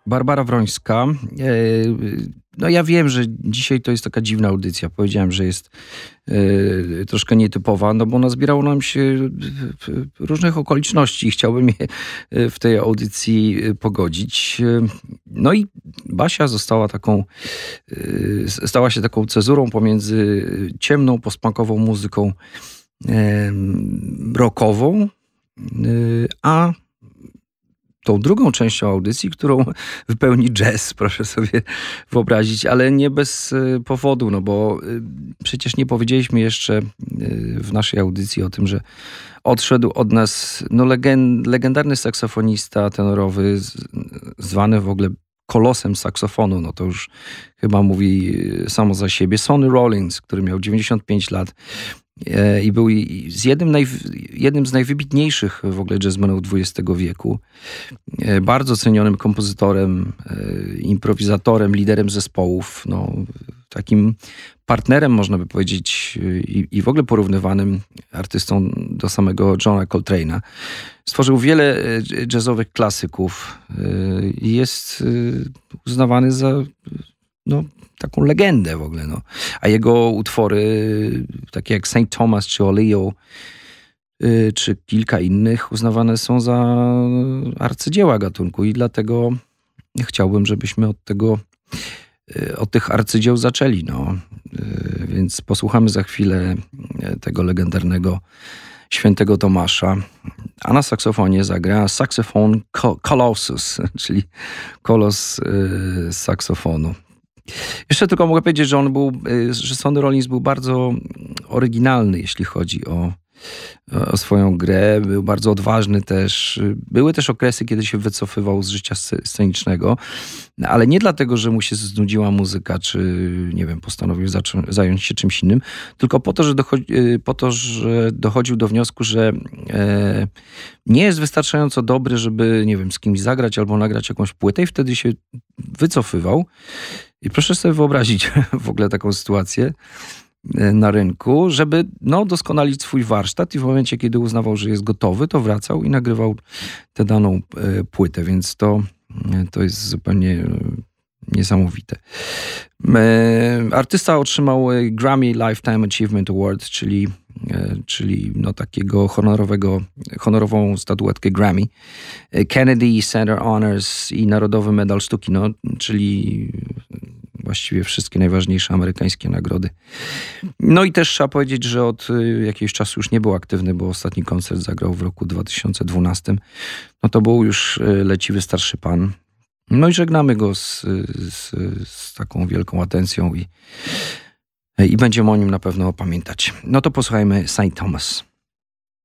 Barbara Wrońska. No ja wiem, że dzisiaj to jest taka dziwna audycja. Powiedziałem, że jest troszkę nietypowa, no bo nazbierało nam się różnych okoliczności i chciałbym je w tej audycji pogodzić. No i Basia stała się taką cezurą pomiędzy ciemną, postpunkową muzyką rockową, a tą drugą częścią audycji, którą wypełni jazz, proszę sobie wyobrazić, ale nie bez powodu, no bo przecież nie powiedzieliśmy jeszcze w naszej audycji o tym, że odszedł od nas legendarny saksofonista tenorowy, zwany w ogóle kolosem saksofonu, no to już chyba mówi samo za siebie, Sonny Rollins, który miał 95 lat i był jednym z najwybitniejszych w ogóle jazzmenów XX wieku. Bardzo cenionym kompozytorem, improwizatorem, liderem zespołów, no, takim partnerem, można by powiedzieć, i w ogóle porównywanym artystą do samego Johna Coltrane'a. Stworzył wiele jazzowych klasyków i jest uznawany za taką legendę w ogóle. No. A jego utwory, takie jak St. Thomas czy Oleo, czy kilka innych, uznawane są za arcydzieła gatunku i dlatego chciałbym, żebyśmy od tych arcydzieł zaczęli. No. Więc posłuchamy za chwilę tego legendarnego Świętego Tomasza, a na saksofonie zagra saksofon Colossus, czyli kolos saksofonu. Jeszcze tylko mogę powiedzieć, że Sonny Rollins był bardzo oryginalny, jeśli chodzi o swoją grę. Był bardzo odważny też. Były też okresy, kiedy się wycofywał z życia scenicznego, ale nie dlatego, że mu się znudziła muzyka, czy nie wiem, postanowił zająć się czymś innym, tylko po to, że dochodził do wniosku, że nie jest wystarczająco dobry, żeby, nie wiem, z kimś zagrać albo nagrać jakąś płytę i wtedy się wycofywał. I proszę sobie wyobrazić w ogóle taką sytuację na rynku, żeby doskonalić swój warsztat i w momencie, kiedy uznawał, że jest gotowy, to wracał i nagrywał tę daną płytę, więc to jest zupełnie niesamowite. Artysta otrzymał Grammy Lifetime Achievement Award, czyli takiego honorową statuetkę Grammy, Kennedy Center Honors i Narodowy Medal Sztuki, czyli właściwie wszystkie najważniejsze amerykańskie nagrody. No i też trzeba powiedzieć, że od jakiegoś czasu już nie był aktywny, bo ostatni koncert zagrał w roku 2012. No to był już leciwy starszy pan. No i żegnamy go z taką wielką atencją i będziemy o nim na pewno pamiętać. No to posłuchajmy St. Thomas.